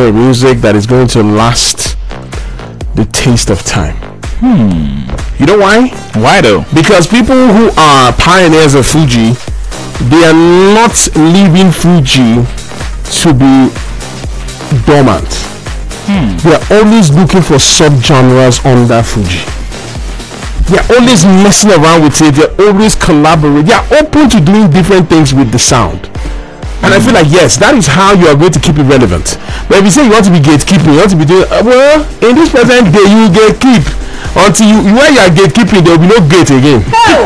genre of music that is going to last the taste of time. You know why? Why though? Because people who are pioneers of Fuji, they are not leaving Fuji to be dormant. They are always looking for subgenres under Fuji. They are always messing around with it. They are always collaborating. They are open to doing different things with the sound. And I feel like, yes, that is how you are going to keep it relevant. But if you say you want to be gatekeeping, you want to be doing, well, in this present day, you gatekeep. Until when you are gatekeeping, there will be no gate again.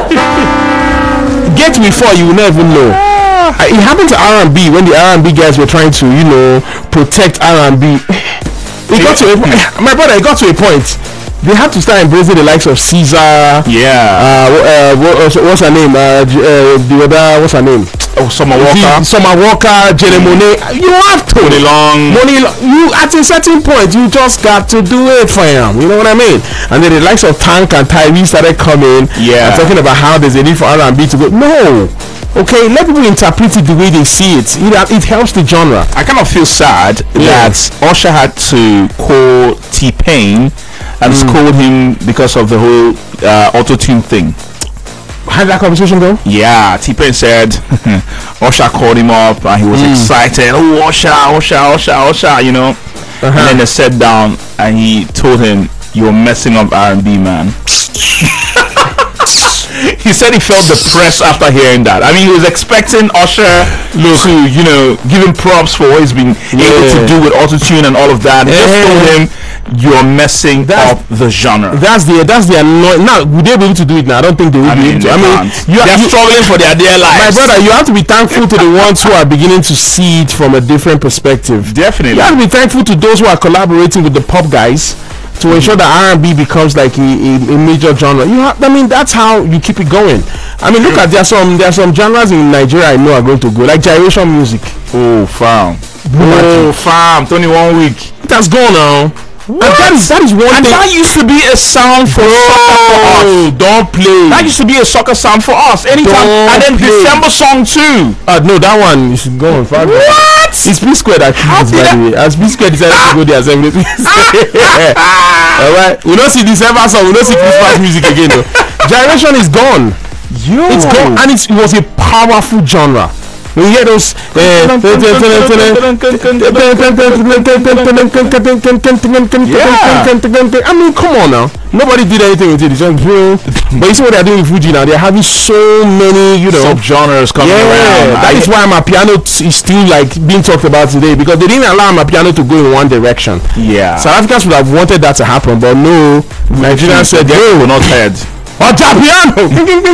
Gate before, you will never know. It happened to R&B when the R&B guys were trying to, protect R&B. My brother, it got to a point. They had to start embracing the likes of Caesar. Yeah. What's her name? What's her name? Oh, Summer Walker, Jenny Monet. You have to. Money Long. You at a certain point, you just got to do it for him. You know what I mean? And then the likes of Tank and Tyrese started coming. Yeah. And talking about how there's a need for R&B to go. No. Okay, let people interpret it the way they see it. It helps the genre. I kind of feel sad that Usher had to call T-Pain and scold him because of the whole auto-tune thing. How did that conversation go? Yeah, T-Pain said Usher called him up and he was excited. Oh, Usher, And then they sat down and he told him, "You're messing up R&B, man." He said he felt depressed after hearing that. I mean, he was expecting Usher to, give him props for what he's been able to do with autotune and all of that. He just told him, "You're messing up the genre." That's the annoying. Now, would they be able to do it now? I don't think they would be able to. They're struggling for their dear lives. My brother, you have to be thankful to the ones who are beginning to see it from a different perspective. Definitely. You have to be thankful to those who are collaborating with the pop guys to ensure that R&B becomes like a major genre. That's how you keep it going. I mean, look at there are some genres in Nigeria I know are going to go, like gyration music. Oh, fam. 21 week. It has gone now. And that is one thing. That used to be a sound for us. Don't play. That used to be a soccer sound for us. Anytime. And then December song too. No, that one you should go on. What? It's P Square that kills, by the way. As P Square decided to go there as everything. Alright. We don't see December song. We don't see Christmas music again though. Gyration is gone. It's gone, and it was a powerful genre. When you hear those I mean, come on now. Nobody did anything with it. It's just but you see what they're doing with Fuji now. They're having so many, subgenres coming around. That is why my piano is still like being talked about today, because they didn't allow my piano to go in one direction. Yeah. South Africans would have wanted that to happen, but no. Nigerians said they were not heard. Piano.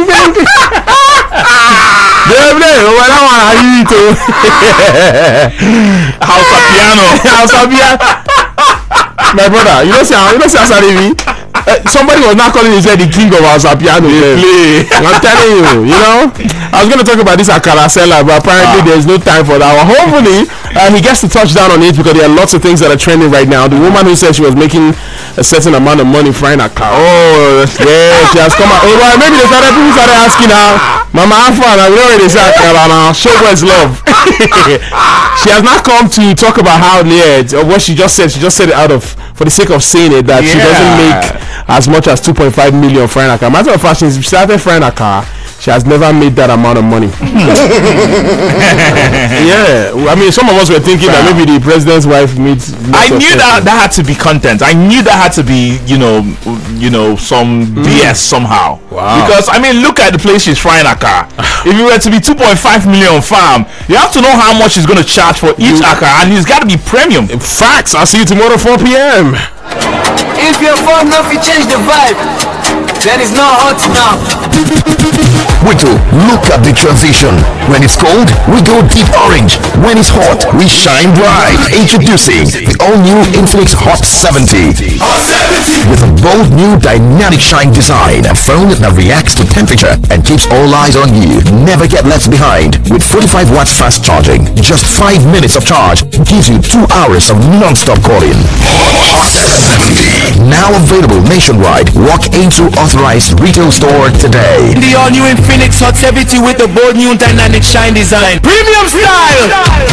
Hausa piano. My brother, you know Asarivi? Somebody was not calling himself the king of Hausa piano. I'm telling you, I was going to talk about this at Karasela, but apparently there's no time for that one. Hopefully, he gets to touch down on it, because there are lots of things that are trending right now. The woman who said she was making a certain amount of money frying a car. Oh, yeah, she has come out. Oh, well, maybe people started asking her, Mama Afan, I know they say now. Show where's love. She has not come to talk about how what she just said. She just said it for the sake of saying it, that she doesn't make as much as 2.5 million frying a car. Matter of fact, since she started frying a car, she has never made that amount of money. Yeah, I mean, some of us were thinking that maybe the president's wife meets. I knew that had to be content. I knew that had to be, some BS somehow. Wow. Because I mean, look at the place she's frying a car. If you were to be 2.5 million farm, you have to know how much she's going to charge for each car, and it's got to be premium. Facts. I'll see you tomorrow 4 p.m. If you're fun enough, you change the vibe. Then it's not hot now. Wiggle, look at the transition. When it's cold, we go deep orange. When it's hot, we shine bright. Introducing the all-new Infinix Hot 70. Hot 70! With a bold new dynamic shine design, a phone that reacts to temperature and keeps all eyes on you. Never get left behind. With 45 watts fast charging, just 5 minutes of charge gives you 2 hours of non-stop calling. Hot 70. Now available nationwide. Walk into authorized retail store today. The all-new Infinix Hot 70 with a bold new dynamic shine design. Premium style!